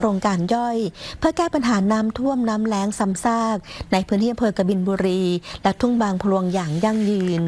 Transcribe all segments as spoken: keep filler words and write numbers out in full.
โครงการย่อยเพื่อแก้ปัญหาน้ำท่วมน้ำแล้งซ้ำซากในพื้นที่อำเภอกบินบุรีและทุ่งบางพลวงอย่างยั่งยืน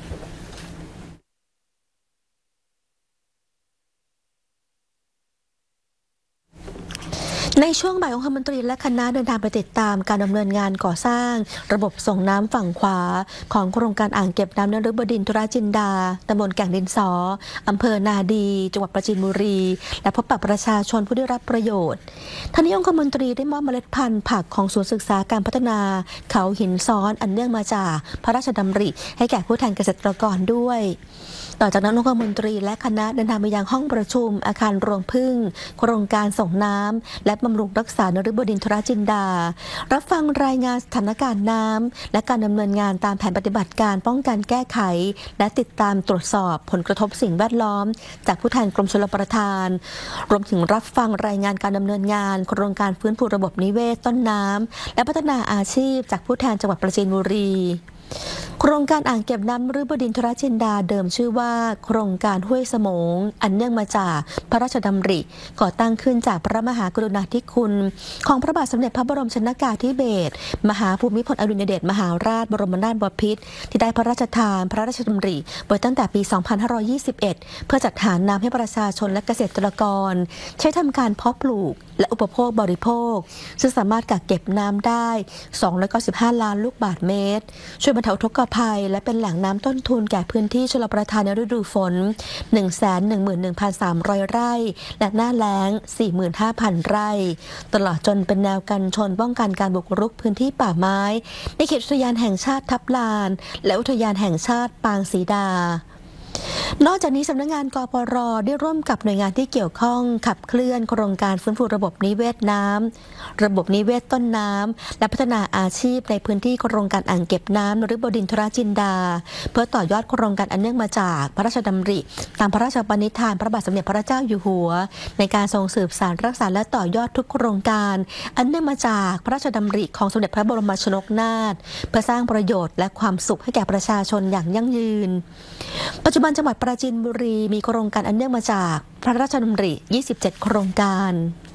ในช่วงบ่ายองคมนตรีและคณะเดินทางไปติดตามการดำเนินงานก่อสร้างระบบส่งน้ำฝั่งขวาของโครงการอ่างเก็บน้ำนฤบดินทรจินดาตำบลแก่งดินสออำเภอนาดีจังหวัดปราจีนบุรีและพบปะประชาชนผู้ได้รับประโยชน์ท่านนายกองคมนตรีได้มอบเมล็ดพันธุ์ผักของศูนย์ศึกษาการพัฒนาเขาหินซ้อนอันเนื่องมาจากพระราชดำริให้แก่ผู้แทนเกษตรกรด้วยต่อจากนั้นองคมนตรีและคณะเดินทางไปยังห้องประชุมอาคารรวงพึ่งโครงการส่งน้ำและบำรุงรักษานฤบดินทรจินดารับฟังรายงานสถานการณ์น้ำและการดำเนินงานตามแผนปฏิบัติการป้องกันแก้ไขและติดตามตรวจสอบผลกระทบสิ่งแวดล้อมจากผู้แทนกรมชลประทานรวมถึงรับฟังรายงานการดำเนินงานโครงการฟื้นฟูระบบนิเวศต้นน้ำและพัฒนาอาชีพจากผู้แทนจังหวัดปราจีนบุรีโครงการอ่างเก็บน้ำนฤบดินทรจินดาเดิมชื่อว่าโครงการห้วยสมงอันเนื่องมาจากพระราชดำริก่อตั้งขึ้นจากพระมหากรุณาธิคุณของพระบาทสมเด็จพระบรมชนกาธิเบศรมหาภูมิพลอดุลยเดชมหาราชบรมนาถบพิตรที่ได้พระราชทานพระราชดำริไว้ตั้งแต่ปี สองพันห้าร้อยยี่สิบเอ็ด เพื่อจัดหาน้ำให้ประชาชนและเกษตรกรใช้ทำการเพาะปลูกและอุปโภคบริโภคซึ่งสามารถกักเก็บน้ำได้สองร้อยเก้าสิบห้าล้านลูกบาศก์เมตรช่วยบรรเทาทุกขภัยและเป็นแหล่งน้ำต้นทุนแก่พื้นที่ชลประทานในฤดูฝน หนึ่งแสนหนึ่งหมื่นหนึ่งพันสามร้อย ไร่และหน้าแล้ง สี่หมื่นห้าพัน ไร่ตลอดจนเป็นแนวกันชนป้องกันการบุกรุกพื้นที่ป่าไม้ในเขตอุทยานแห่งชาติทับลานและอุทยานแห่งชาติปางศรีดานอกจากนี้สำนักงานกปร.ได้ร่วมกับหน่วยงานที่เกี่ยวข้องขับเคลื่อนโครงการฟื้นฟูระบบนิเวศน้ำระบบนิเวศต้นน้ำและพัฒนาอาชีพในพื้นที่โครงการอ่างเก็บน้ำนฤบดินทรจินดาเพื่อต่อยอดโครงการอันเนื่องมาจากพระราชดำริตามพระราชปณิธานพระบาทสมเด็จพระเจ้าอยู่หัวในการทรงสืบสานรักษาและต่อยอดทุกโครงการอันเนื่องมาจากพระราชดำริของสมเด็จพระบรมชนกนาถเพื่อสร้างประโยชน์และความสุขให้แก่ประชาชนอย่างยั่งยืนปัจจุบันจังหวัดปราจีนบุรีมีโครงการอันเนื่องมาจากพระราชดำริ ยี่สิบเจ็ด โครงการ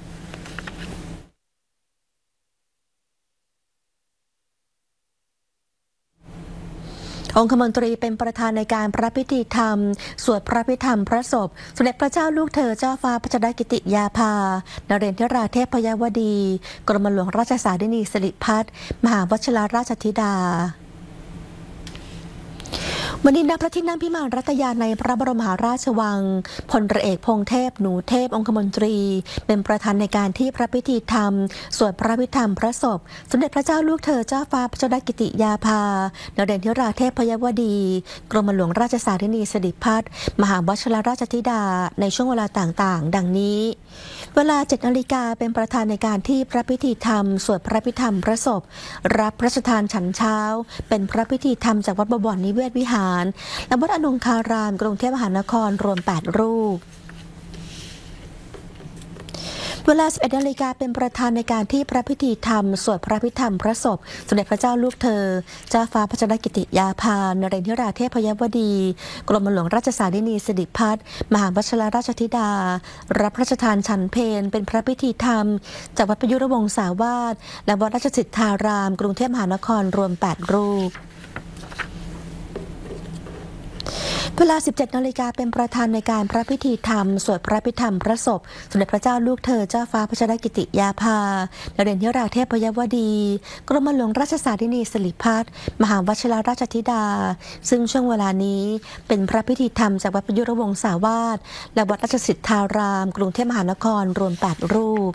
องคมนตรีเป็นประธานในการพระพิธีธรรมสวดพระพิธรรมพระศพสมเด็จพระเจ้าลูกเธอเจ้าฟ้าพัชรกิติยาภานเรศราเทพยวดีกรมหลวงราชสารินีสิริพัฒน์มหาวชิรราชธิดาวันนี้ณพระที่นั่งพิมานรัตยาในพระบรมมหาราชวังพลเอกพงษ์เทพหนูเทพองคมนตรีเป็นประธานในการที่พระพิธีธรรมสวดพระพิธรรมพระศพสมเด็จพระเจ้าลูกเธอเจ้าฟ้าพัชรกิติยาภานเรศราเทพยวดีกรมหลวงราชสารินีสิริพัฒน์มหาวชิรราชธิดาในช่วงเวลาต่างๆดังนี้เวลา เจ็ด นาฬิกาเป็นประธานในการที่พระพิธีธรรมสวดพระพิธรรมพระศพรับพระราชทานฉันเช้าเป็นพระพิธีธรรมจากวัดบวรนิเวศวิหารและวัดอนงคารามกรุงเทพมหานครรวมแปดรูปเวลา สิบเอ็ด นาฬิกาเป็นประธานในการที่พระพิธีธรรมสวดพระพิธรรมพระศพสมเด็จพระเจ้าลูกเธอเจ้าฟ้าพัชรกิติยาภานเรศราเทพยวดีกรมหลวงราชสารินีสิริพัฒน์มหาวชิรราชธิดารับพระราชทานฉันเพลเป็นพระพิธีธรรมจากวัดประยุรวงศาวาสและวัดราชสิทธารามกรุงเทพมหานครรวมแปดรูปเวลา สิบเจ็ด นาฬิกาเป็นประธานในการพระพิธีธรรมสวดพระพิธรรมพระศพสมเด็จพระเจ้าลูกเธอเจ้าฟ้าพัชรกิติยาภานเรศราเทพยวดีกรมหลวงราชสารินีสิริพัฒน์มหาวชิรราชธิดาซึ่งช่วงเวลานี้เป็นพระพิธีธรรมจากวัดประยุรวงศาวาสและวัดราชสิทธารามกรุงเทพมหานครรวมแปดรูป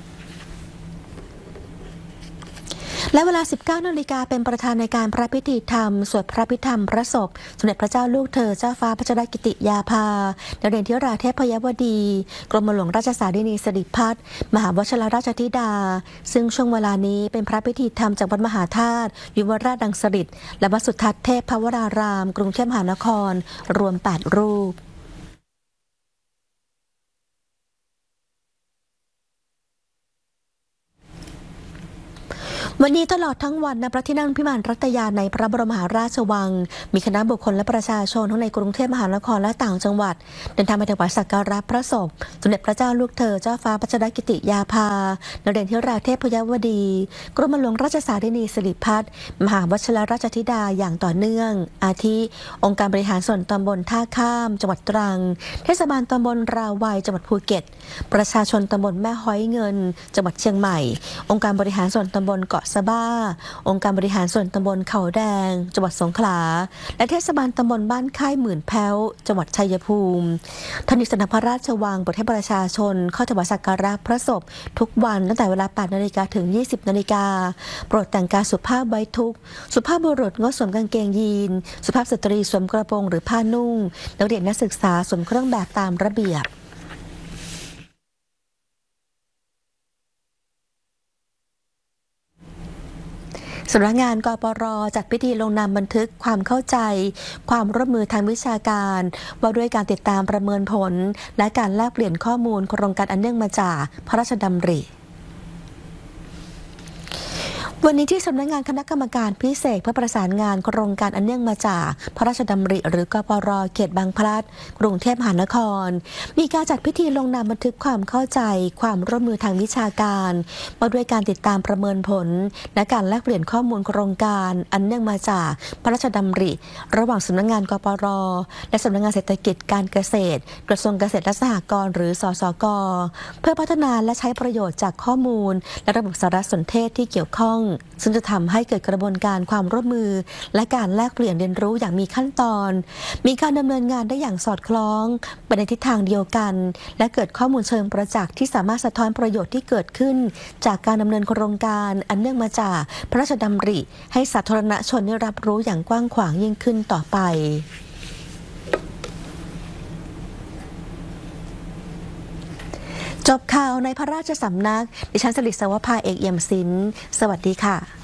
และเวลา สิบเก้า นาฬิกาเป็นประธานในการพระพิธีธรรมสวดพระพิธรรมพระศพสมเด็จพระเจ้าลูกเธอเจ้าฟ้าพัชรกิติยาภานเรศราเทพยวดีกรมหลวงราชสารินีสิริพัฒน์มหาวชิรราชธิดาซึ่งช่วงเวลานี้เป็นพระพิธีธรรมจากวัดมหาธาตุยุวราชดังสฤษดิ์และวัดสุทัศน์เทพภวรารามกรุงเทพมหานครรวมแปดรูป ววันนี้ตลอดทั้งวันณพระที่นั่งพิมานรัตยาในพระบรมมหาราชวังมีคณะบุคคลและประชาชนทั้งในกรุงเทพมหานครและต่างจังหวัดเดินทางไปถวายสักการะพระศพสมเด็จพระเจ้าลูกเธอเจ้าฟ้าพัชรกิติยาภานเรศธิราเทพยวดีกรมหลวงราชสารินีสิริพัฒน์มหาวชิรราชธิดาอย่างต่อเนื่องอาทิองค์การบริหารส่วนตำบลท่าข้ามจังหวัดตรังเทศบาลตำบลราวัยจังหวัดภูเก็ตประชาชนตำบลแม่ฮ้อยเงินจังหวัดเชียงใหม่องค์การบริหารส่วนตำบลเกาะสะบ้าองค์การบริหารส่วนตำบลเขาแดงจังหวัดสงขลาและเทศบาลตำบลบ้านค่ายหมื่นแพ้วจังหวัดชัยภูมิทนิสนพระราชวังเปิดให้ประชาชนเข้าถวายสักการะพระศพทุกวันตั้งแต่เวลา แปดนาฬิกา ถึง ยี่สิบนาฬิกาโปรดแต่งกายสุภาพไว้ทุกข์สุภาพบุรุษงดสวมกางเกงยีนสุภาพสตรีสวมกระโปรงหรือผ้านุ่งนักเรียนนักศึกษาสวมเครื่องแบบตามระเบียบสำนักงานกปร.จัดพิธีลงนามบันทึกความเข้าใจความร่วมมือทางวิชาการว่าด้วยการติดตามประเมินผลและการแลกเปลี่ยนข้อมูลโครงการอันเนื่องมาจากพระราชดำริวันนี้ที่สำนักงานคณะกรรมการพิเศษเพื่อประสานงานโครงการอันเนื่องมาจากพระราชดำริหรือกปร.เขตบางพลัดกรุงเทพมหานครมีการจัดพิธีลงนามบันทึกความเข้าใจความร่วมมือทางวิชาการว่าด้วยการติดตามประเมินผลและการแลกเปลี่ยนข้อมูลโครงการอันเนื่องมาจากพระราชดำริระหว่างสำนักงานกปร.และสำนักงานเศรษฐกิจการเกษตรกระทรวงเกษตรและสหกรณ์หรือสสก.เพื่อพัฒนาและใช้ประโยชน์จากข้อมูลและระบบสารสนเทศที่เกี่ยวข้องซึ่งจะทำให้เกิดกระบวนการความร่วมมือและการแลกเปลี่ยนเรียนรู้อย่างมีขั้นตอนมีการดำเนินงานได้อย่างสอดคล้องไปในทิศทางเดียวกันและเกิดข้อมูลเชิงประจักษ์ที่สามารถสะท้อนประโยชน์ที่เกิดขึ้นจากการดำเนินโครงการอันเนื่องมาจากพระราชดำริให้สาธารณชนได้รับรู้อย่างกว้างขวางยิ่งขึ้นต่อไปจบข่าวในพระราชสำนักดิฉันสลิด สวภา เอกเอี่ยมศิลป์สวัสดีค่ะ